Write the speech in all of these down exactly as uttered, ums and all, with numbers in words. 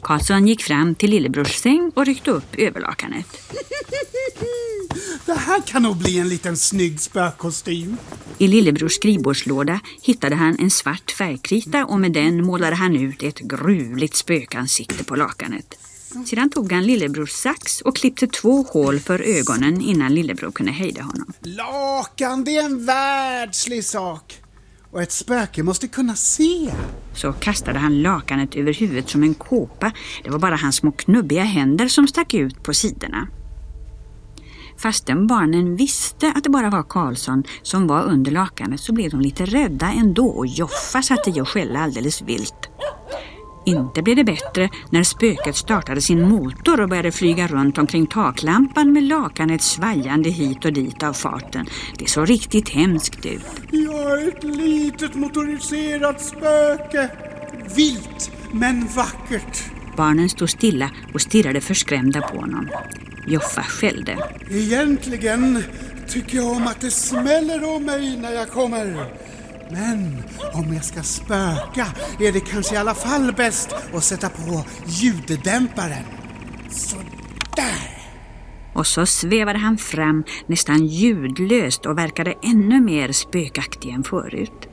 Karlsson gick fram till lillebrors säng och ryckte upp överlakanet. Det här kan nog bli en liten snygg spökkostym. I lillebrors skrivbordslåda hittade han en svart färgkrita och med den målade han ut ett gruvligt spökansikte på lakanet. Sedan tog han lillebrors sax och klippte två hål för ögonen innan lillebror kunde hejda honom. Lakan, det är en världslig sak. Och ett spöke måste kunna se. Så kastade han lakanet över huvudet som en kåpa. Det var bara hans små knubbiga händer som stack ut på sidorna. Fastän barnen visste att det bara var Karlsson som var under lakanet så blev de lite rädda ändå och Joffa satt i och skälla alldeles vilt. Inte blev det bättre när spöket startade sin motor och började flyga runt omkring taklampan med lakanet svajande hit och dit av farten. Det såg riktigt hemskt ut. Jag är ett litet motoriserat spöke. Vilt men vackert. Barnen stod stilla och stirrade förskrämda på honom. Joffa skällde. Egentligen tycker jag om att det smäller om mig när jag kommer. Men om jag ska spöka är det kanske i alla fall bäst att sätta på ljuddämparen. Så där. Och så svävade han fram nästan ljudlöst och verkade ännu mer spökaktig än förut.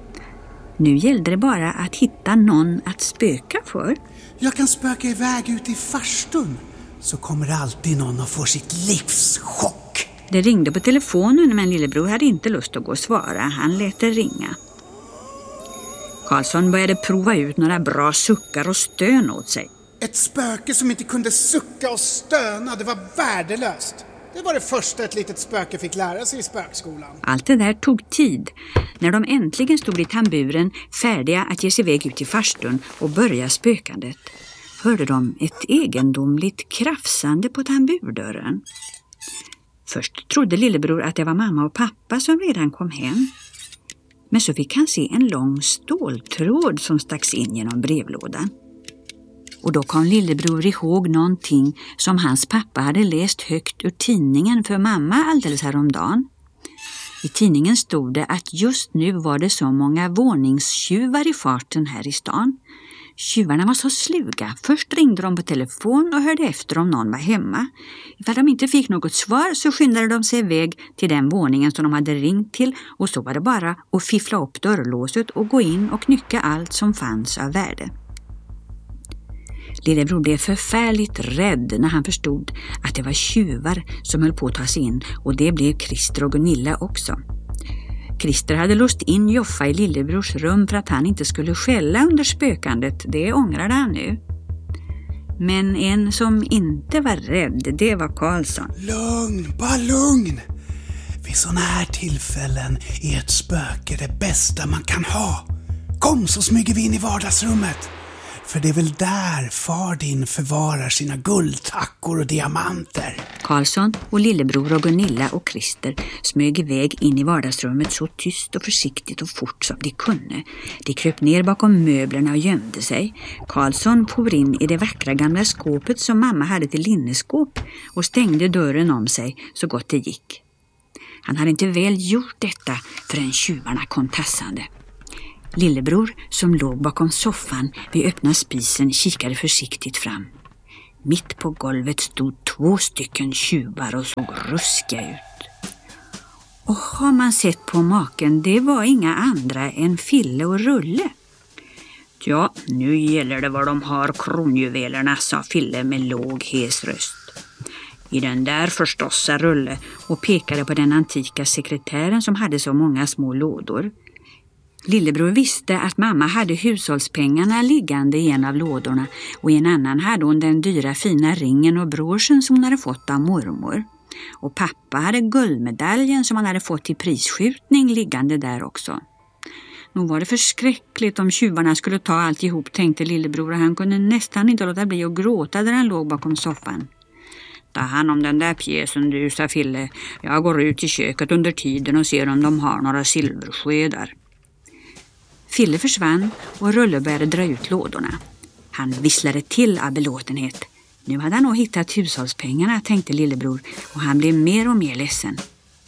Nu gällde det bara att hitta någon att spöka för. Jag kan spöka iväg ut i farstun. Så kommer alltid någon att få sitt livs chock. Det ringde på telefonen men lillebror hade inte lust att gå och svara. Han lät det ringa. Karlsson började prova ut några bra suckar och stön åt sig. Ett spöke som inte kunde sucka och stöna, det var värdelöst. Det var det första ett litet spöke fick lära sig i spökskolan. Allt det där tog tid. När de äntligen stod i tamburen färdiga att ge sig iväg ut i farstun och börja spökandet hörde de ett egendomligt krafsande på tamburdörren. Först trodde lillebror att det var mamma och pappa som redan kom hem. Men så fick han se en lång ståltråd som stacks in genom brevlådan. Och då kom lillebror ihåg någonting som hans pappa hade läst högt ur tidningen för mamma alldeles häromdagen. I tidningen stod det att just nu var det så många våningstjuvar i farten här i stan. Tjuvarna var så sluga. Först ringde de på telefon och hörde efter om någon var hemma. Ifall de inte fick något svar så skyndade de sig iväg till den våningen som de hade ringt till och så var det bara att fiffla upp dörrlåset och gå in och knycka allt som fanns av värde. Lillebror blev förfärligt rädd när han förstod att det var tjuvar som höll på att ta sig in och det blev Christer och Gunilla också. Christer hade låst in Joffa i lillebrors rum för att han inte skulle skälla under spökandet. Det ångrade han nu. Men en som inte var rädd, det var Karlsson. Lugn, bara lugn. Vid såna här tillfällen är ett spöke det bästa man kan ha. Kom så smyger vi in i vardagsrummet. För det är väl där far din förvarar sina guldtackor och diamanter. Karlsson och lillebror och Gunilla och Christer smög iväg in i vardagsrummet så tyst och försiktigt och fort som de kunde. De kröp ner bakom möblerna och gömde sig. Karlsson for in i det vackra gamla skåpet som mamma hade till linneskåp och stängde dörren om sig så gott det gick. Han hade inte väl gjort detta förrän tjuvarna kom tassande. Lillebror som låg bakom soffan vid öppna spisen kikade försiktigt fram. Mitt på golvet stod två stycken tjuvar och såg ruskiga ut. Och har man sett på maken, det var inga andra än Fille och Rulle. Ja, nu gäller det vad de har kronjuvelerna, sa Fille med låg hes röst. I den där förstås, sa Rulle och pekade på den antika sekretären som hade så många små lådor. Lillebror visste att mamma hade hushållspengarna liggande i en av lådorna och i en annan hade hon den dyra fina ringen och broschen som hon hade fått av mormor. Och pappa hade guldmedaljen som han hade fått i prisskjutning liggande där också. Nog var det förskräckligt om tjuvarna skulle ta alltihop, tänkte lillebror, och han kunde nästan inte låta bli att gråta där han låg bakom soffan. Ta hand om den där pjäsen du, sa Fille. Jag går ut i köket under tiden och ser om de har några silverskedar. Fille försvann och Rulle började dra ut lådorna. Han visslade till av belåtenhet. Nu hade han nog hittat hushållspengarna, tänkte lillebror, och han blev mer och mer ledsen.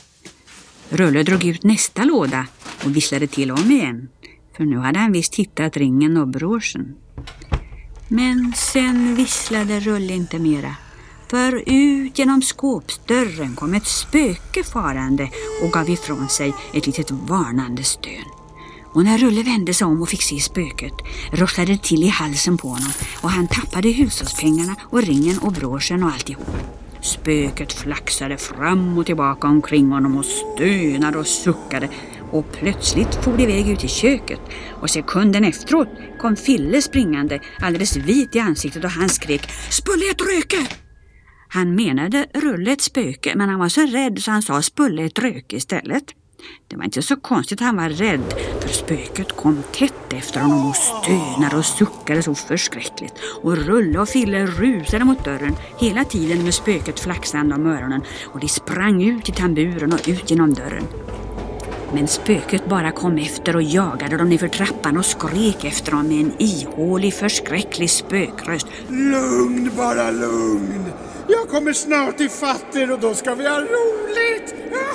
Rulle drog ut nästa låda och visslade till om igen, för nu hade han visst hittat ringen och broschen. Men sen visslade Rulle inte mera. För ut genom skåpsdörren kom ett spöke farande och gav ifrån sig ett litet varnande stön. Och när Rulle vände sig om och fick se spöket rosslade det till i halsen på honom och han tappade hushållspengarna och ringen och broschen och alltihop. Spöket flaxade fram och tillbaka omkring honom och stönade och suckade och plötsligt for det iväg ut i köket och sekunden efteråt kom Fille springande alldeles vit i ansiktet och han skrek "Spulle ett röke!" Han menade Rulle ett spöke men han var så rädd så han sa "Spulle ett röke" istället. Det var inte så konstigt att han var rädd för spöket kom tätt efter honom och stönade och suckade så förskräckligt och Rulle och Fille rusade mot dörren hela tiden med spöket flaxande om öronen och de sprang ut i tamburen och ut genom dörren. Men spöket bara kom efter och jagade dem ner för trappan och skrek efter dem med en ihålig förskräcklig spökröst. Lugn, bara lugn. Jag kommer snart i fatter och då ska vi ha roligt.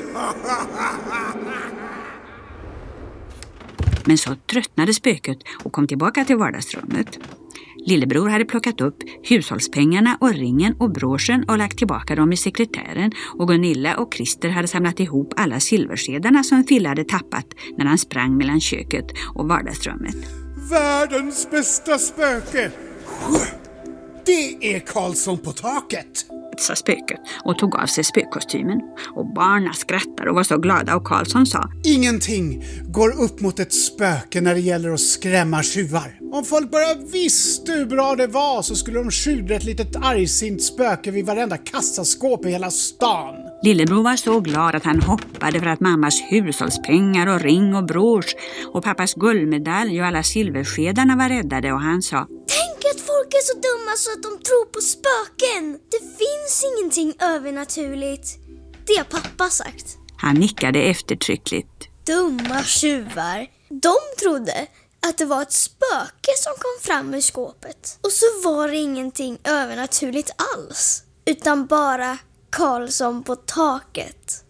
Men så tröttnade spöket och kom tillbaka till vardagsrummet. Lillebror hade plockat upp hushållspengarna och ringen och broschen och lagt tillbaka dem i sekretären och Gunilla och Christer hade samlat ihop alla silverskedarna som Fille hade tappat när han sprang mellan köket och vardagsrummet. Världens bästa spöke! Det är Karlsson på taket! Sa spöket och tog av sig spökkostymen. Och barnen skrattade och var så glada och Karlsson sa Ingenting går upp mot ett spöke när det gäller att skrämma tjuvar. Om folk bara visste hur bra det var så skulle de skydda ett litet argsint spöke vid varenda kassaskåp i hela stan. Lillebror var så glad att han hoppade för att mammas hushållspengar och ring och brosch och pappas guldmedalj och alla silverskedarna var räddade och han sa Tänk att folk är så dumma så att de tror på spöken. Det finns ingenting övernaturligt. Det har pappa sagt. Han nickade eftertryckligt. Dumma tjuvar. De trodde att det var ett spöke som kom fram ur skåpet. Och så var det ingenting övernaturligt alls. Utan bara Karlsson på taket.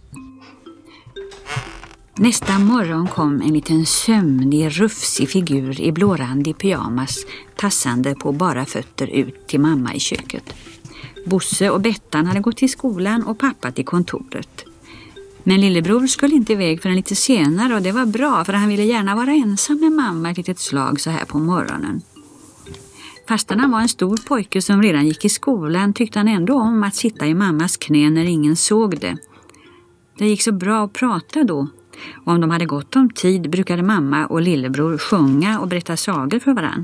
Nästa morgon kom en liten sömnig, rufsig figur i blårandig pyjamas tassande på bara fötter ut till mamma i köket. Bosse och Bettan hade gått till skolan och pappa till kontoret. Men lillebror skulle inte iväg förrän lite senare och det var bra för han ville gärna vara ensam med mamma ett litet slag så här på morgonen. Fastän han var en stor pojke som redan gick i skolan tyckte han ändå om att sitta i mammas knä när ingen såg det. Det gick så bra att prata då. Och om de hade gått om tid brukade mamma och lillebror sjunga och berätta sagor för varann.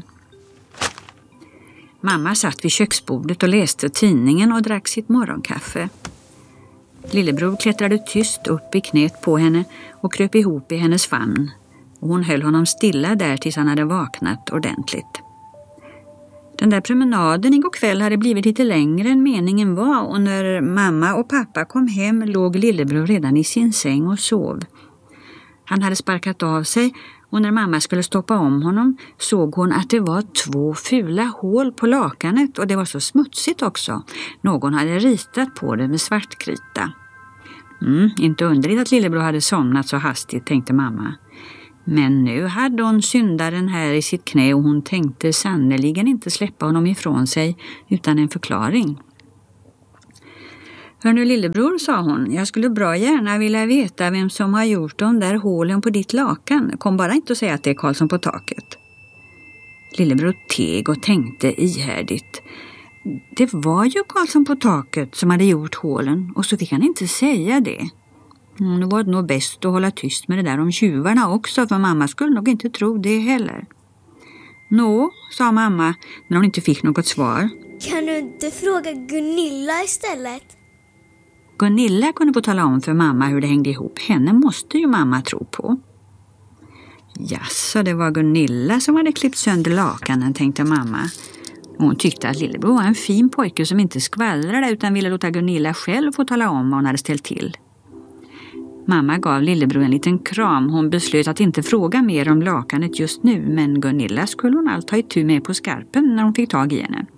Mamma satt vid köksbordet och läste tidningen och drack sitt morgonkaffe. Lillebror klättrade tyst upp i knät på henne och kröp ihop i hennes famn. Och hon höll honom stilla där tills han hade vaknat ordentligt. Den där promenaden igår kväll hade blivit lite längre än meningen var och när mamma och pappa kom hem låg lillebror redan i sin säng och sov. Han hade sparkat av sig och när mamma skulle stoppa om honom såg hon att det var två fula hål på lakanet och det var så smutsigt också. Någon hade ritat på det med svartkrita. Mm, inte underligt att lillebror hade somnat så hastigt, tänkte mamma. Men nu hade hon syndaren här i sitt knä och hon tänkte sannoliken inte släppa honom ifrån sig utan en förklaring. Hör nu lillebror, sa hon, jag skulle bra gärna vilja veta vem som har gjort de där hålen på ditt lakan. Kom bara inte att säga att det är Karlsson på taket. Lillebror teg och tänkte ihärdigt. Det var ju Karlsson på taket som hade gjort hålen och så fick han inte säga det. Mm, det var nog bäst att hålla tyst med det där om tjuvarna också för mamma skulle nog inte tro det heller. Nå, sa mamma när hon inte fick något svar. Kan du inte fråga Gunilla istället? Gunilla kunde få tala om för mamma hur det hängde ihop. Henne måste ju mamma tro på. Jaså, det var Gunilla som hade klippt sönder lakanen, tänkte mamma. Hon tyckte att lillebror var en fin pojke som inte skvallrade utan ville låta Gunilla själv få tala om vad hon hade ställt till. Mamma gav lillebror en liten kram. Hon beslöt att inte fråga mer om lakanet just nu men Gunilla skulle hon allt ha itu med på skarpen när hon fick tag i henne.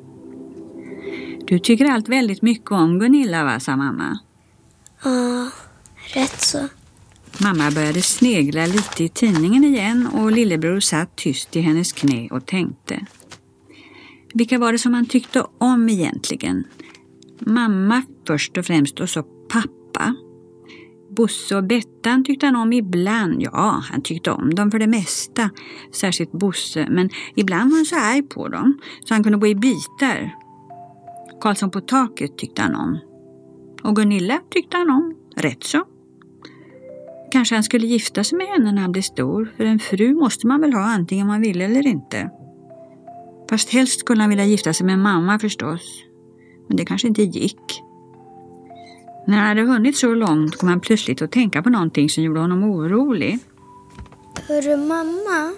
Du tycker allt väldigt mycket om Gunilla, va, sa mamma. Ja, rätt så. Mamma började snegla lite i tidningen igen och lillebror satt tyst i hennes knä och tänkte. Vilka var det som han tyckte om egentligen? Mamma först och främst och så pappa. Bosse och Bettan tyckte han om ibland. Ja, han tyckte om dem för det mesta. Särskilt Bosse, men ibland var han så arg på dem så han kunde gå i bitar. Karlsson på taket tyckte han om. Och Gunilla tyckte han om, rätt så. Kanske han skulle gifta sig med henne när han blir stor. För en fru måste man väl ha antingen man vill eller inte. Fast helst skulle han vilja gifta sig med mamma förstås. Men det kanske inte gick. När han hade hunnit så långt kom han plötsligt att tänka på någonting som gjorde honom orolig. Hörru mamma,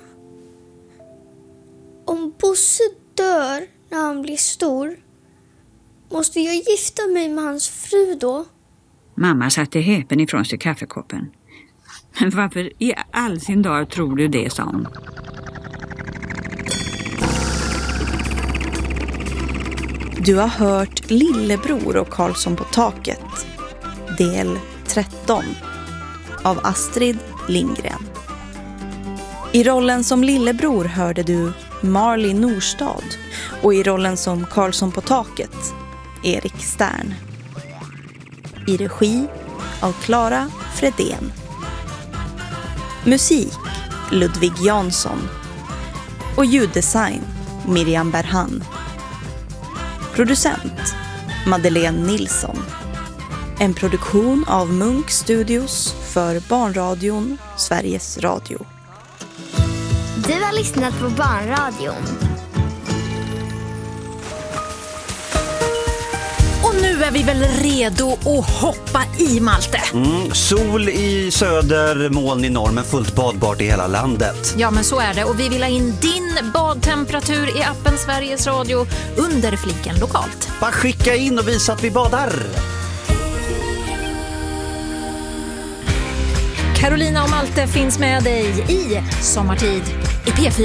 om Bosse dör när han blir stor, måste jag gifta mig med hans fru då? Mamma satte häpen ifrån sig kaffekoppen. Men varför i all sin dag tror du det, sa hon. Du har hört Lillebror och Karlsson på taket, del tretton, av Astrid Lindgren. I rollen som Lillebror hörde du Marley Norstad och i rollen som Karlsson på taket, Erik Stern. I regi av Clara Fredén. Musik Ludvig Jansson och ljuddesign Miriam Berhan. Producent Madeleine Nilsson. En produktion av Munk Studios för Barnradion, Sveriges Radio. Du har lyssnat på Barnradion. Och nu är vi väl redo att hoppa i, Malte. Mm, sol i söder, moln i norr, men fullt badbart i hela landet. Ja, men så är det. Och vi vill ha in din badtemperatur i appen Sveriges Radio under fliken lokalt. Bara skicka in och visa att vi badar. Carolina och Malte finns med dig i Sommartid i P fyra.